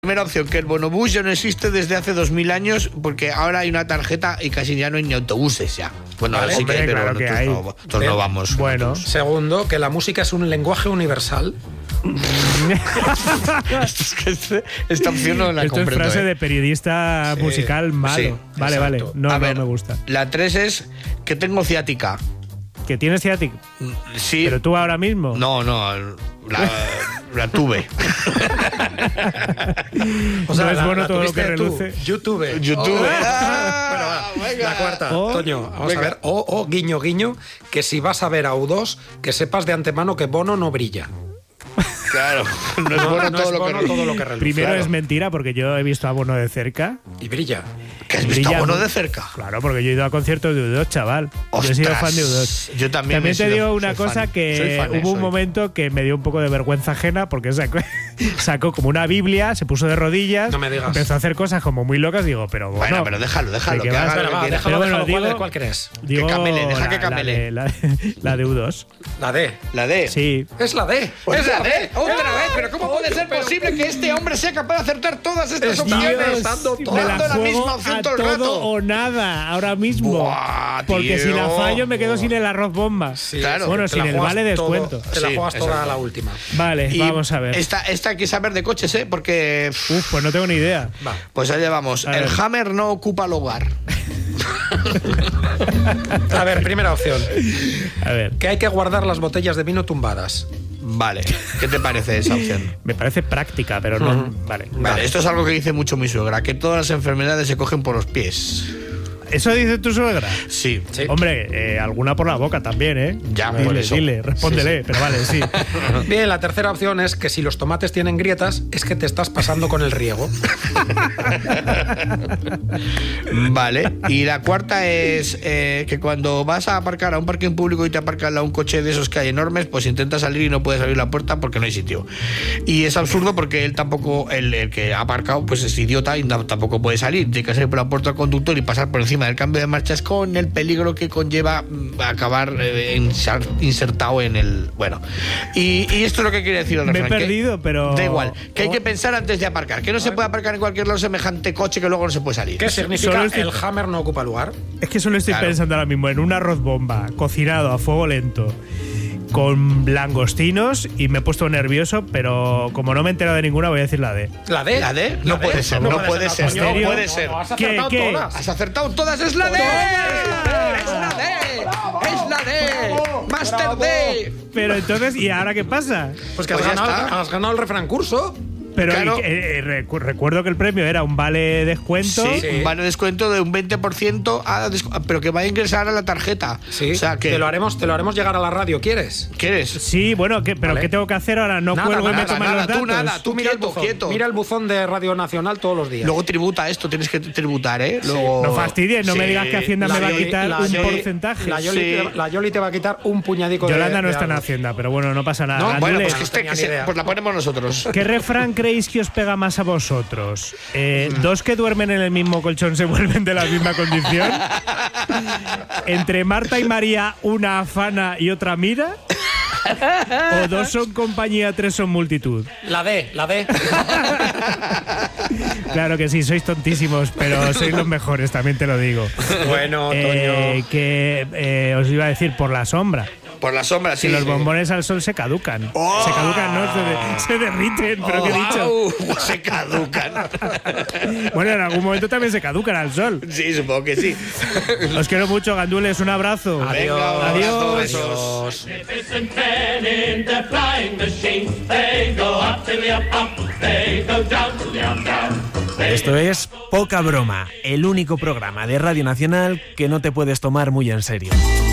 primera opción, que el bonobús ya no existe desde hace 2000 años, porque ahora hay una tarjeta y casi ya no hay ni autobuses ya. Bueno, vale, sí que hay, pero claro que hay. nosotros no vamos. Bueno. Segundo, que la música es un lenguaje universal. Esta opción no la Esto es comprendo. frase de periodista musical malo. sí, vale, exacto. vale. No, A no ver, me gusta. La 3 es que tengo ciática. ¿Que tienes ciática? Sí. ¿Pero tú ahora mismo? No, la tuve. O sea, No es la- bueno la todo lo tuviste que tú. reluce. YouTube. YouTube. Bueno, va, la cuarta, Oh. Toño, vamos Venga. a ver. O guiño, guiño, que si vas a ver a U2, que sepas de antemano que Bono no brilla. Claro, no es bueno no todo es lo que Bono todo lo que reluce. Primero Claro. es mentira, porque yo he visto a Bono de cerca. Y brilla. ¿Que has visto Brilla a Bono muy- de cerca? Claro, porque yo he ido a conciertos de U2, chaval. Yo he sido Ostras, fan de U2. yo también he te sido- digo una soy cosa fan. Soy que fan, hubo un soy. momento que me dio un poco de vergüenza ajena porque sacó como una Biblia, se puso de rodillas, No me digas. empezó a hacer cosas como muy locas. Digo, pero bueno. Bueno, pero déjalo, ¿de que qué vas? haga Espera, lo que va, quiera. déjalo, Pero bueno, déjalo. digo- ¿Cuál crees? Digo, camele, deja que la camele. la de U2. La D. La D. Sí. Es la D. Es la D. Otra vez. Pero ¿cómo puede ser posible que este hombre sea capaz de acertar todas estas opciones? me la Dando la juego misma opción a todo el todo rato. o nada ahora mismo. Buah, porque tío. si la fallo me quedo sin el arroz bomba. Claro. Bueno, te sin la el juegas vale todo- descuento. Te la Sí, juegas toda exacto. la última. Vale, Y vamos a ver. Esta hay que saber de coches, ¿eh? Porque. Pues no tengo ni idea. Va. Pues allá vamos. A El ver. Hammer no ocupa el hogar. A ver, primera opción. A ver, Que hay que guardar las botellas de vino tumbadas. Vale. ¿Qué te parece esa opción? me parece práctica, pero no. Vale. Vale, esto es algo que dice mucho mi suegra, que todas las enfermedades se cogen por los pies. ¿Eso dice tu suegra? Sí. Sí. Hombre, alguna por la boca también, ¿eh? Ya, por dile, eso. dile, respóndele, pero vale, sí. Bien, la tercera opción es que si los tomates tienen grietas, es que te estás pasando con el riego. Vale. Y la cuarta es que cuando vas a aparcar a un parking público y te aparcan a un coche de esos que hay enormes, pues intentas salir y no puedes abrir la puerta porque no hay sitio. Y es absurdo porque él tampoco, el que ha aparcado, pues es idiota y tampoco puede salir. Tiene que salir por la puerta del conductor y pasar por encima del cambio de marchas con el peligro que conlleva acabar insertado en el... Bueno. Y esto es lo que quiere decir el Me he refrán, que perdido, pero... da igual, que hay que pensar antes de aparcar, que no se puede aparcar en cualquier lado semejante coche que luego no se puede salir. ¿Qué significa Solo estoy- el Hammer no ocupa lugar? Es que solo estoy Claro. pensando ahora mismo en un arroz bomba cocinado a fuego lento con langostinos y me he pusto nervioso, pero como no me he enterado de ninguna voy a decir la D. ¿La D? ¿La D? No puede ser, no puede ser, Toño. no puede ser. Has ¿Qué, acertado qué? todas. Has acertado todas, es la D. Es la D. Es la D. Master D. Pero entonces, ¿y ahora qué pasa? Pues que Pues has, ya ganado, está. has ganado el refrán curso. Pero Claro. recuerdo que el premio era un vale descuento. Sí, Sí. un vale de descuento de un 20% pero que va a ingresar a la tarjeta. Sí, O sea que te lo haremos llegar a la radio, ¿quieres? ¿quieres? Sí, bueno, pero Vale. ¿qué tengo que hacer ahora? No cuelgo y me toman los datos. tú mira quieto, el buzón, quieto. mira el buzón de Radio Nacional todos los días. Luego tributa esto, tienes que tributar, ¿eh? Luego... No fastidies, no me digas que Hacienda me va a quitar un porcentaje. La Yoli te va a quitar un puñadico Yolanda de no está en algo. Hacienda, pero bueno, no pasa nada. No, Gandules, Bueno, pues, no tenía ni idea. pues la ponemos nosotros. ¿qué refrán creéis que os pega más a vosotros? ¿Dos que duermen en el mismo colchón se vuelven de la misma condición? ¿Entre Marta y María una afana y otra mira? ¿O dos son compañía, tres son multitud? La D. Claro que sí, sois tontísimos, pero sois los mejores, también te lo digo. Bueno, Toño. Que os iba a decir por la sombra. Por la sombra, sí. Si los bombones al sol se caducan. ¡Oh! Se caducan, no, se derriten, pero ¿qué he dicho? ¡Guau! Se caducan. Bueno, en algún momento también se caducan al sol. Sí, supongo que sí. Os quiero mucho, gandules, un abrazo. Venga, un abrazo, Adiós. besos. Magnificent men in their flying machines. They go up to the up, they go down to the down. Esto es Poca Broma, el único programa de Radio Nacional que no te puedes tomar muy en serio.